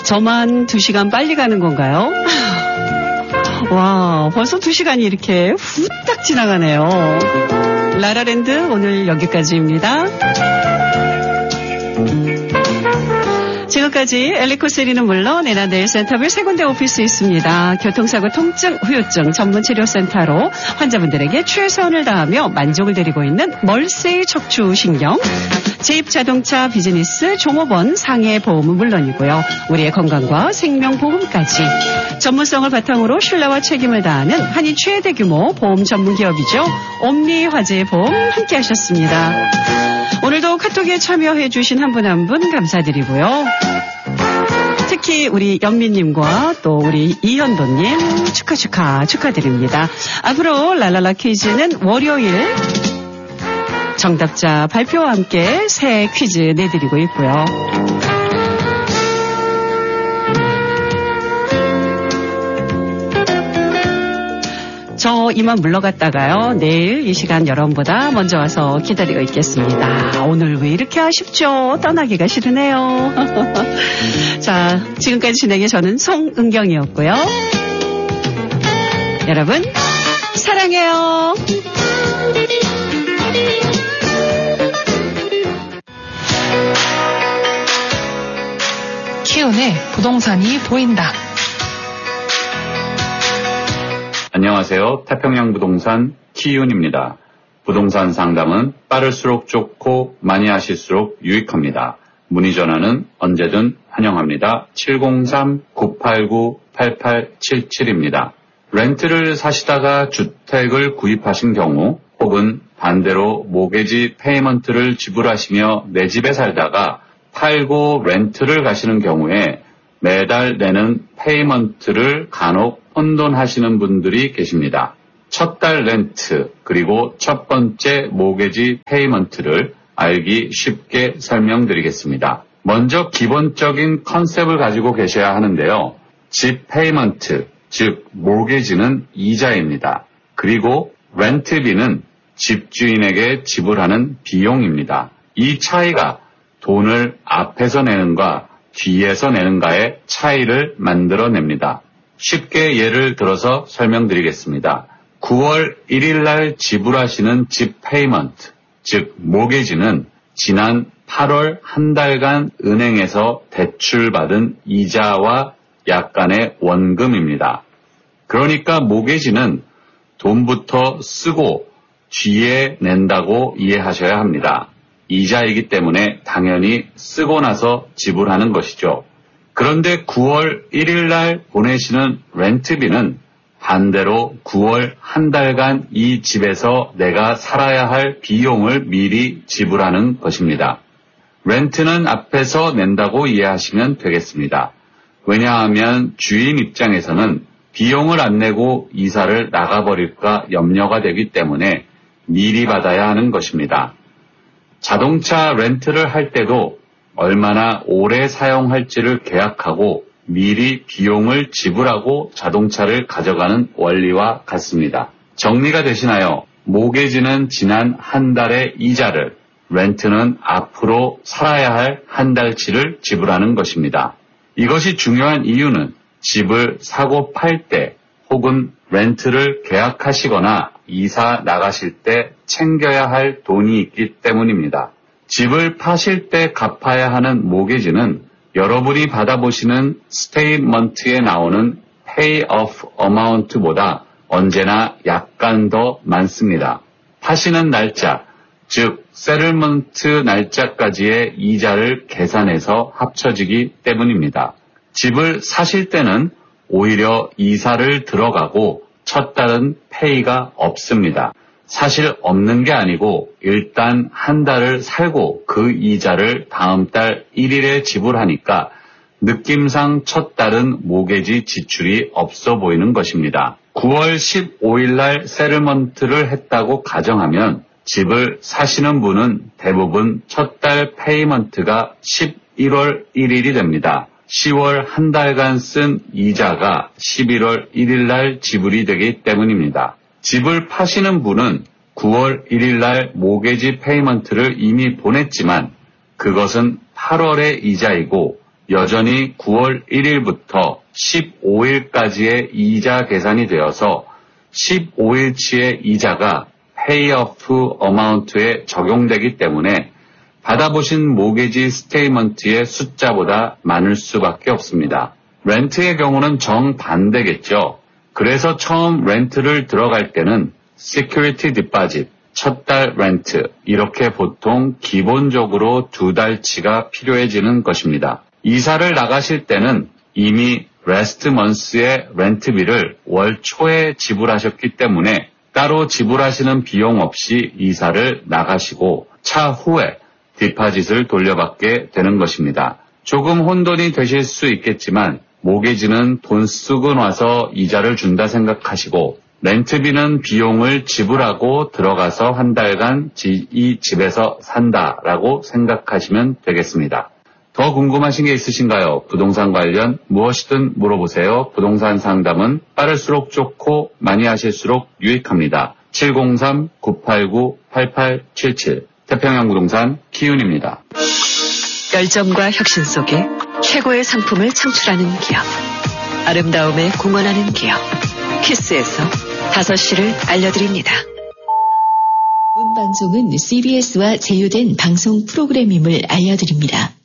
저만 2시간 빨리 가는 건가요? 와, 벌써 2시간이 이렇게 후딱 지나가네요. 라라랜드 오늘 여기까지입니다. 지금까지 엘리코세리는 물론 에나델 센터빌 3군데 오피스 있습니다. 교통사고 통증, 후유증 전문치료센터로 환자분들에게 최선을 다하며 만족을 드리고 있는 멀세이 척추신경, 제입자동차 비즈니스 종업원 상해보험은 물론이고요. 우리의 건강과 생명보험까지 전문성을 바탕으로 신뢰와 책임을 다하는 한인 최대 규모 보험 전문기업이죠. 옴니화재보험 함께하셨습니다. 오늘도 카톡에 참여해 주신 한 분 한 분 감사드리고요. 특히 우리 연민님과 또 우리 이현도님 축하드립니다. 앞으로 랄랄라 퀴즈는 월요일 정답자 발표와 함께 새 퀴즈 내드리고 있고요. 저 이만 물러갔다가요. 내일 이 시간 여러분보다 먼저 와서 기다리고 있겠습니다. 오늘 왜 이렇게 아쉽죠? 떠나기가 싫으네요. 자, 지금까지 진행해 저는 송은경이었고요. 여러분 사랑해요. 키운의 부동산이 보인다. 안녕하세요. 태평양 부동산 키윤입니다. 부동산 상담은 빠를수록 좋고 많이 하실수록 유익합니다. 문의 전화는 언제든 환영합니다. 703-989-8877입니다. 렌트를 사시다가 주택을 구입하신 경우 혹은 반대로 모게지 페이먼트를 지불하시며 내 집에 살다가 팔고 렌트를 가시는 경우에 매달 내는 페이먼트를 간혹 혼돈하시는 분들이 계십니다. 첫 달 렌트 그리고 첫 번째 모게지 페이먼트를 알기 쉽게 설명드리겠습니다. 먼저 기본적인 컨셉을 가지고 계셔야 하는데요. 집 페이먼트, 즉 모게지는 이자입니다. 그리고 렌트비는 집주인에게 지불하는 비용입니다. 이 차이가 돈을 앞에서 내는가 뒤에서 내는가의 차이를 만들어냅니다. 쉽게 예를 들어서 설명드리겠습니다. 9월 1일 날 지불하시는 집 페이먼트, 즉 모게지는 지난 8월 한 달간 은행에서 대출받은 이자와 약간의 원금입니다. 그러니까 모게지는 돈부터 쓰고 뒤에 낸다고 이해하셔야 합니다. 이자이기 때문에 당연히 쓰고 나서 지불하는 것이죠. 그런데 9월 1일 날 보내시는 렌트비는 반대로 9월 한 달간 이 집에서 내가 살아야 할 비용을 미리 지불하는 것입니다. 렌트는 앞에서 낸다고 이해하시면 되겠습니다. 왜냐하면 주인 입장에서는 비용을 안 내고 이사를 나가버릴까 염려가 되기 때문에 미리 받아야 하는 것입니다. 자동차 렌트를 할 때도 얼마나 오래 사용할지를 계약하고 미리 비용을 지불하고 자동차를 가져가는 원리와 같습니다. 정리가 되시나요? 모게지는 지난 한 달의 이자를, 렌트는 앞으로 살아야 할 한 달치를 지불하는 것입니다. 이것이 중요한 이유는 집을 사고 팔 때 혹은 렌트를 계약하시거나 이사 나가실 때 챙겨야 할 돈이 있기 때문입니다. 집을 파실 때 갚아야 하는 모게지는 여러분이 받아보시는 스테이트먼트에 나오는 pay off amount보다 언제나 약간 더 많습니다. 파시는 날짜, 즉 세틀먼트 날짜까지의 이자를 계산해서 합쳐지기 때문입니다. 집을 사실 때는 오히려 이사를 들어가고 첫 달은 페이가 없습니다. 사실 없는 게 아니고 일단 한 달을 살고 그 이자를 다음 달 1일에 지불하니까 느낌상 첫 달은 모게지 지출이 없어 보이는 것입니다. 9월 15일 날 세틀먼트를 했다고 가정하면 집을 사시는 분은 대부분 첫 달 페이먼트가 11월 1일이 됩니다. 10월 한 달간 쓴 이자가 11월 1일 날 지불이 되기 때문입니다. 집을 파시는 분은 9월 1일 날 모게지 페이먼트를 이미 보냈지만 그것은 8월의 이자이고 여전히 9월 1일부터 15일까지의 이자 계산이 되어서 15일치의 이자가 페이오프 어마운트에 적용되기 때문에 받아보신 모게지 스테이먼트의 숫자보다 많을 수밖에 없습니다. 렌트의 경우는 정반대겠죠. 그래서 처음 렌트를 들어갈 때는 시큐리티 디파짓, 첫 달 렌트, 이렇게 보통 기본적으로 2달치가 필요해지는 것입니다. 이사를 나가실 때는 이미 레스트 먼스의 렌트비를 월 초에 지불하셨기 때문에 따로 지불하시는 비용 없이 이사를 나가시고 차후에 디파짓을 돌려받게 되는 것입니다. 조금 혼돈이 되실 수 있겠지만 모게지는 돈 쓰고 나서 이자를 준다 생각하시고 렌트비는 비용을 지불하고 들어가서 한 달간 이 집에서 산다라고 생각하시면 되겠습니다. 더 궁금하신 게 있으신가요? 부동산 관련 무엇이든 물어보세요. 부동산 상담은 빠를수록 좋고 많이 하실수록 유익합니다. 703-989-8877 태평양 부동산 키윤입니다. 열정과 혁신 속에 최고의 상품을 창출하는 기업. 아름다움에 공헌하는 기업. 키스에서 5시를 알려드립니다. 본 방송은 CBS와 제휴된 방송 프로그램임을 알려드립니다.